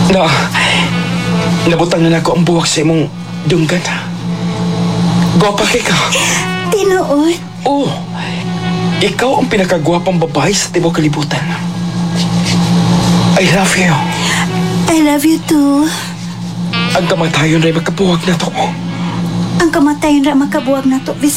Na, nabutang na ako ang buwak sa imong dunggan. Gwapa kay ka. Tinuod. Oh, ikaw ang pinakagwapang babae sa tibok kalibutan. I love you. I love you too. Ang kamatayon rin magkabuwag na to. Ang kamatayon ra makabuwag na to,